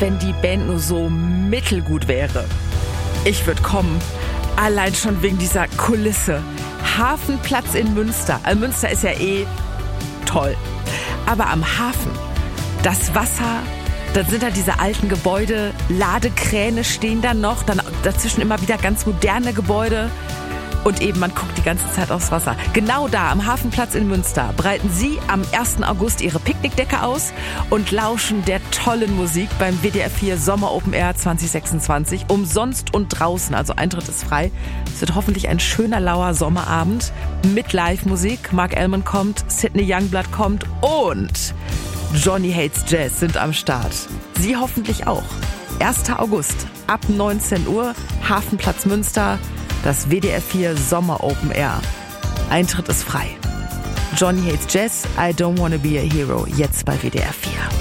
wenn die Band nur so mittelgut wäre. Ich würde kommen, allein schon wegen dieser Kulisse. Hafenplatz in Münster. Münster ist ja eh toll. Aber am Hafen, das Wasser, dann sind da diese alten Gebäude, Ladekräne stehen da noch, dann dazwischen immer wieder ganz moderne Gebäude. Und eben, man guckt die ganze Zeit aufs Wasser. Genau da, am Hafenplatz in Münster, breiten Sie am 1. August Ihre Picknickdecke aus und lauschen der tollen Musik beim WDR 4 Sommer Open Air 2026. Umsonst und draußen, also Eintritt ist frei. Es wird hoffentlich ein schöner, lauer Sommerabend mit Live-Musik. Mark Elman kommt, Sidney Youngblood kommt und Johnny Hates Jazz sind am Start. Sie hoffentlich auch. 1. August ab 19 Uhr, Hafenplatz Münster. Das WDR 4 Sommer Open Air. Eintritt ist frei. Johnny Hates Jazz, I Don't Wanna Be a Hero, jetzt bei WDR 4.